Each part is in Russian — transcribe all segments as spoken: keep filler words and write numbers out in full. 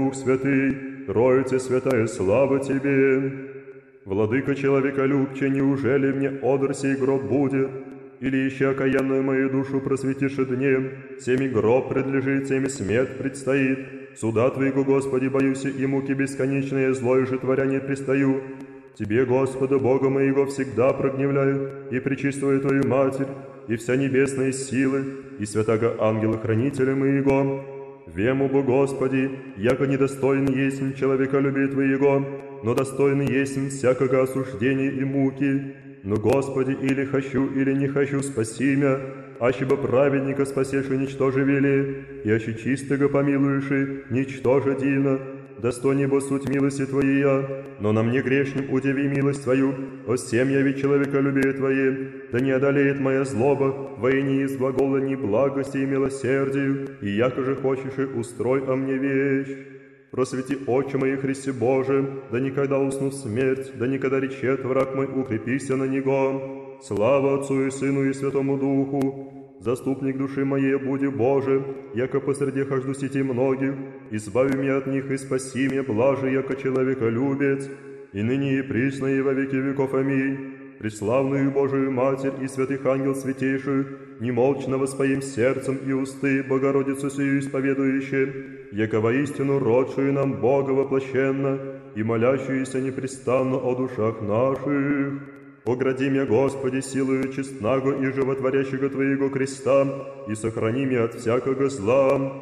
Дух Святый, Троице Святая, слава Тебе! Владыка человеколюбче, неужели мне одр сей гроб будет? Или еще окаянную мою душу просветишь днем, всеми гроб предлежит, всеми смерть предстоит. Суда Твоего, Господи, боюсь, и муки бесконечные, злое же творя не пристаю. Тебе, Господа, Бога моего, всегда прогневляю, и пречистую Твою Матерь, и вся небесные силы, и святаго ангела-хранителя моего. Вему бы, Господи, яко недостоин есть человеколюбия Твоего, но достоин есть всякого осуждения и муки. Но, Господи, или хочу, или не хочу, спаси мя, аще бы праведника спасешь и ничтоже вели, и аще чистого помилуешь и ничтоже дивно. Достойней бо суть милости Твоей, но на мне грешным удиви милость Твою, о всем яви человеколюбие Твое, да не одолеет моя злоба, во не из глагола ни благости и милосердию, и яко же хочешь и устрой о мне вещь. Просвети очи мои, Христе Боже, да никогда усну в смерть, да никогда речет враг мой, укрепися на него. Слава Отцу и Сыну и Святому Духу. Заступник души моей, буди Боже, яко посреди хожду сети многих, избави меня от них и спаси меня, блаже, яко человеколюбец, и ныне и присно и во веки веков. Аминь. Преславную Божию Матерь и святых ангел святейшую, немолчно воспоим сердцем и усты Богородицу сию исповедующие, яко воистину родшую нам Бога воплощенно и молящуюся непрестанно о душах наших. Огради меня, Господи, силою честного и животворящего Твоего креста, и сохрани меня от всякого зла.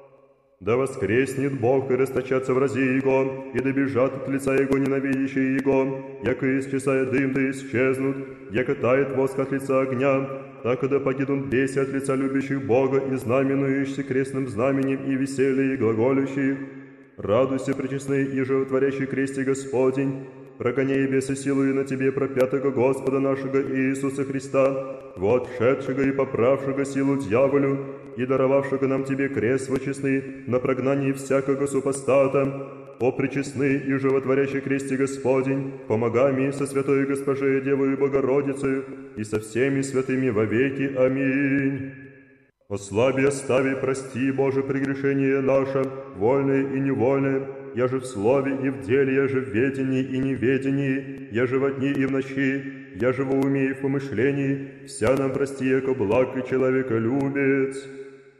Да воскреснет Бог и расточатся врази Его, и добежат от лица Его ненавидящие Его, яко исчезая дым да исчезнут, яко тает воск от лица огня, так и да погибнут беси от лица любящих Бога и знаменующихся крестным знаменем и веселье и глаголющих. Радуйся, пречестный и животворящий кресте Господень, прогоняй бесы силою на Тебе проклятого Господа нашего Иисуса Христа, вот шедшего и поправшего силу дьяволю, и даровавшего нам Тебе крест вочестный на прогнании всякого супостата. О пречестный и животворящий кресте Господень, помогай мне со святой Госпожей Девою Богородицей и со всеми святыми вовеки. Аминь. Ослаби, остави, прости, Боже, прегрешение наше, вольное и невольное, я же в слове и в деле, я же в ведении и неведении, я же во дни и в ночи, я же в уме и в помышлении, вся нам прости, яко благ и человеколюбец.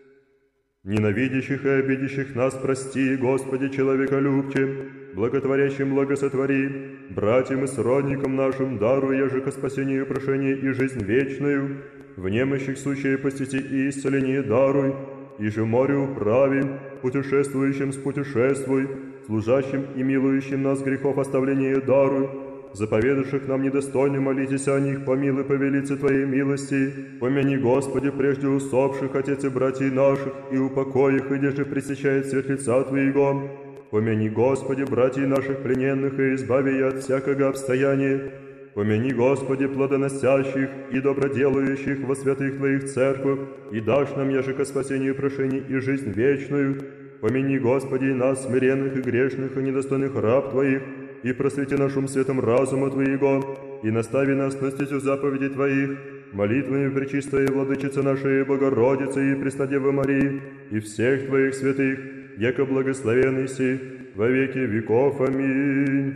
Ненавидящих и обидящих нас прости, Господи, человеколюбче, благотворящим благосотвори, братьям и сродникам нашим даруй, я же ко спасению прошения и жизнь вечную, в немощих сущее посети и исцеление даруй, и же морю прави, путешествующим спутешествуй, служащим и милующим нас грехов оставление даруй, заповедавших нам недостойно молитесь о них, помилуй по велице Твоей милости, помяни, Господи, прежде усопших, отец и братьев наших, и упокой их, и же пресечает свет лица Твоего. Помяни, Господи, братьев наших плененных, и избави от всякого обстояния. Помяни, Господи, плодоносящих и доброделающих во святых Твоих церквах, и дашь нам, яже ко спасению прошений и жизнь вечную. Помяни, Господи, нас, смиренных и грешных и недостойных раб Твоих, и просвети нашим светом разума Твоего, и настави нас на стезю заповедей Твоих, молитвами пречистой Владычицы нашей Богородицы и Преснодевы Марии, и всех Твоих святых, яко благословенный си во веки веков. Аминь.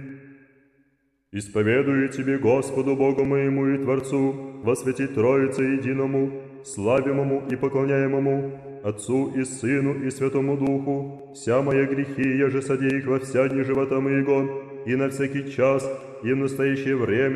Исповедую Тебе, Господу Богу моему и Творцу, во святи Троице единому, славимому и поклоняемому, Отцу и Сыну и Святому Духу, вся моя грехи, я же содей их во вся дни живота моего, и на всякий час, и в настоящее время,